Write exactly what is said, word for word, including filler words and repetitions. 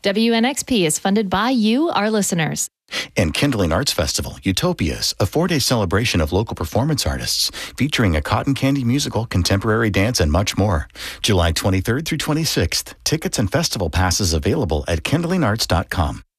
W N X P is funded by you, our listeners. And Kindling Arts Festival, Utopias, a four-day celebration of local performance artists, featuring a cotton candy musical, contemporary dance, and much more. July twenty-third through twenty-sixth. Tickets and festival passes available at kindling arts dot com.